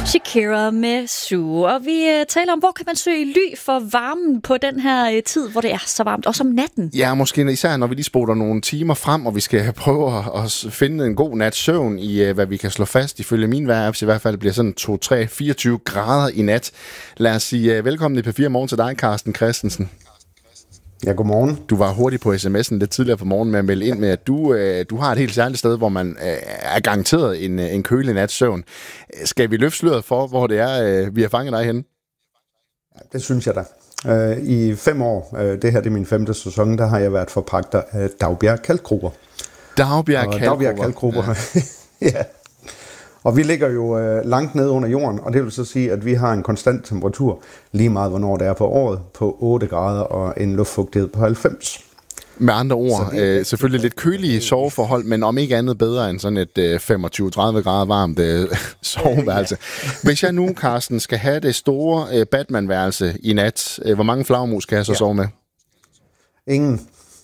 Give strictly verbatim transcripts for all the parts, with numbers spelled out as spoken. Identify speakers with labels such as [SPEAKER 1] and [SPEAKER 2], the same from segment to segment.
[SPEAKER 1] Shakira med Sue. Og vi uh, taler om, hvor kan man søge ly for varmen på den her uh, tid, hvor det er så varmt, også om natten.
[SPEAKER 2] Ja, måske især når vi lige spoler nogle timer frem, og vi skal prøve at finde en god nats søvn i, uh, hvad vi kan slå fast. Ifølge min vejr-apps i hvert fald bliver sådan to, tre, fireogtyve grader i nat. Lad os sige uh, velkommen i P fire Morgen til dig, Carsten Christensen.
[SPEAKER 3] Ja, godmorgen.
[SPEAKER 2] Du var hurtig på sms'en lidt tidligere på morgen med at melde ind med, at du, øh, du har et helt særligt sted, hvor man øh, er garanteret en, en kølig nats søvn. Skal vi løfte sløret for, hvor det er, øh, vi har fanget dig henne?
[SPEAKER 3] Ja, det synes jeg da. Øh, I fem år, øh, det her det er min femte sæson, der har jeg været forpagter af Daugbjerg Kalkgruber.
[SPEAKER 2] Daugbjerg Kalkgruber?
[SPEAKER 3] Kalkgruber. Ja. Ja. Og vi ligger jo øh, langt nede under jorden, og det vil så sige, at vi har en konstant temperatur, lige meget hvornår det er på året, på otte grader og en luftfugtighed på halvfems.
[SPEAKER 2] Med andre ord, øh, selvfølgelig lidt kølige soveforhold, men om ikke andet bedre end sådan et øh, femogtyve til tredive grader varmt øh, soveværelse. Hvis jeg nu, Carsten, skal have det store øh, Batman-værelse i nat, øh, hvor mange flagermus kan jeg så ja. sove med?
[SPEAKER 3] Ingen.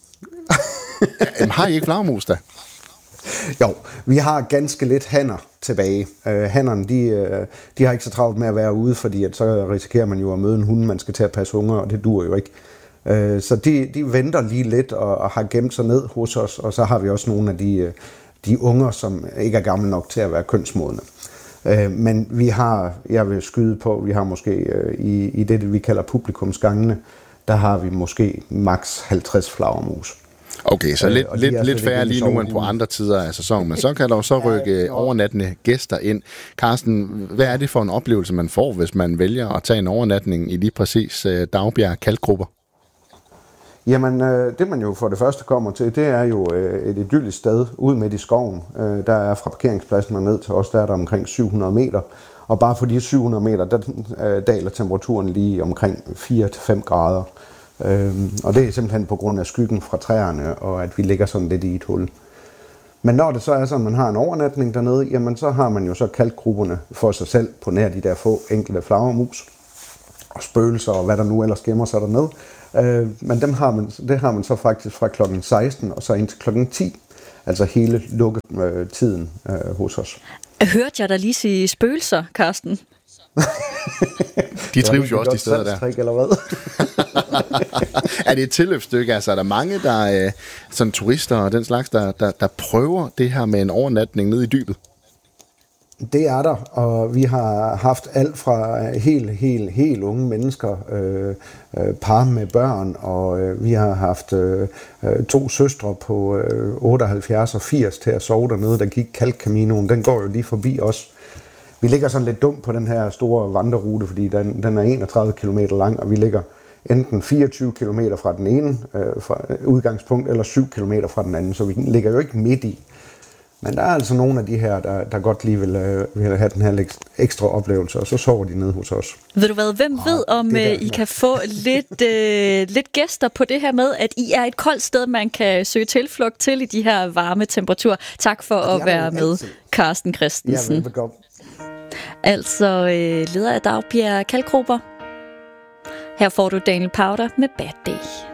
[SPEAKER 2] Jamen, har I ikke flagermus da?
[SPEAKER 3] Jo, vi har ganske lidt hanner tilbage. Uh, hannerne, de, uh, de har ikke så travlt med at være ude, fordi at så risikerer man jo at møde en hund, man skal til at passe unger, og det dur jo ikke. Uh, så de, de venter lige lidt og, og har gemt sig ned hos os, og så har vi også nogle af de, de unger, som ikke er gamle nok til at være kønsmodne. Uh, men vi har, jeg vil skyde på, vi har måske uh, i, i det, vi kalder publikumsgangene, der har vi måske maks halvtreds flagermus.
[SPEAKER 2] Okay, så lidt, lidt, lidt færre lige nu end på andre tider af sæsonen, men så kan der jo så rykke overnattende gæster ind. Carsten, hvad er det for en oplevelse, man får, hvis man vælger at tage en overnatning i lige præcis Daugbjerg Kalkgruber?
[SPEAKER 3] Jamen, det man jo for det første kommer til, det er jo et idyllisk sted ud midt i skoven. Der er fra parkeringspladsen og ned til os, der er der omkring syv hundrede meter. Og bare på de syv hundrede meter, der daler temperaturen lige omkring fire til fem grader. Øhm, og det er simpelthen på grund af skyggen fra træerne, og at vi ligger sådan lidt i et hul. Men når det så er sådan, at man har en overnatning dernede, jamen så har man jo så kalkgrupperne for sig selv på nær de der få enkelte flagermus og spøgelser og hvad der nu ellers gemmer sig dernede. Øh, men dem har man, det har man så faktisk fra klokken seksten og så indtil klokken ti, altså hele lukketiden øh, hos os.
[SPEAKER 1] Hørte jeg dig lige sige spøgelser, Carsten?
[SPEAKER 2] De trives jo også de steder der.
[SPEAKER 3] Eller hvad?
[SPEAKER 2] Er det et tilløbsstykke? Altså er der mange, der sådan turister og den slags, der, der, der prøver det her med en overnatning ned i dybet?
[SPEAKER 3] Det er der, og vi har haft alt fra helt, helt, helt unge mennesker, øh, øh, par med børn, og øh, vi har haft øh, to søstre på øh, otteoghalvfjerds og firs til at sove dernede, der gik Kalkkaminoen. Den går jo lige forbi os. Vi ligger sådan lidt dumt på den her store vandrerute, fordi den, den er enogtredive kilometer lang, og vi ligger enten fireogtyve kilometer fra den ene øh, fra udgangspunkt, eller syv kilometer fra den anden, så vi ligger jo ikke midt i. Men der er altså nogle af de her, der, der godt lige vil, øh, vil have den her ekstra oplevelse, og så sover de nede hos os.
[SPEAKER 1] Ved du hvad, hvem oh, ved, om der, I kan få lidt, øh, lidt gæster på det her med, at I er et koldt sted, man kan søge tilflugt til i de her varme temperaturer. Tak for at være med, altid. Carsten Christensen.
[SPEAKER 3] Ja, velbekomme.
[SPEAKER 1] Altså øh, leder af Daugbjerg Kalkgruber. Her får du Daniel Powder med Bad Day.